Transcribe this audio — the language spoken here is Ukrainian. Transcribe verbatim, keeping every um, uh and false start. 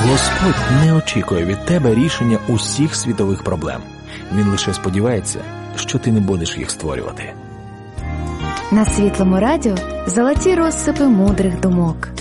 Господь не очікує від тебе рішення усіх світових проблем. Він лише сподівається, що ти не будеш їх створювати. На Світлому радіо золоті розсипи мудрих думок.